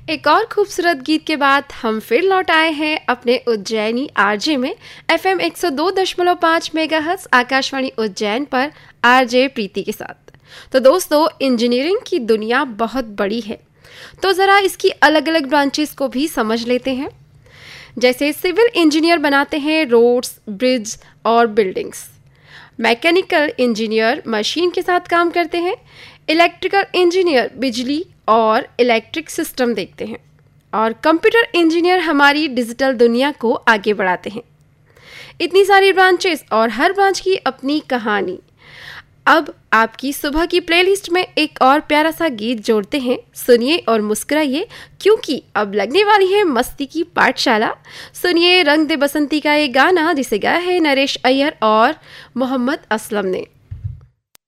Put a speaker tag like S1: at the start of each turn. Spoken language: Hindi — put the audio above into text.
S1: एक और खूबसूरत गीत के बाद हम फिर लौट आए हैं अपने उज्जैनी आरजे में FM 102.5 मेगाहर्ट्ज आकाशवाणी उज्जैन पर आरजे प्रीति के साथ। तो दोस्तों, इंजीनियरिंग की दुनिया बहुत बड़ी है, तो ज़रा इसकी अलग अलग ब्रांचेस को भी समझ लेते हैं। जैसे सिविल इंजीनियर बनाते हैं रोड्स, ब्रिज और बिल्डिंग्स। मैकेनिकल इंजीनियर मशीन के साथ काम करते हैं। इलेक्ट्रिकल इंजीनियर बिजली और इलेक्ट्रिक सिस्टम देखते हैं। और कंप्यूटर इंजीनियर हमारी डिजिटल दुनिया को आगे बढ़ाते हैं। इतनी सारी ब्रांचेस और हर ब्रांच की अपनी कहानी। अब आपकी सुबह की प्लेलिस्ट में एक और प्यारा सा गीत जोड़ते हैं। सुनिए और मुस्कुराइए, क्योंकि अब लगने वाली है मस्ती की पाठशाला। सुनिए रंग दे बसंती का ये गाना, जिसे गाया है नरेश अय्यर और मोहम्मद असलम ने।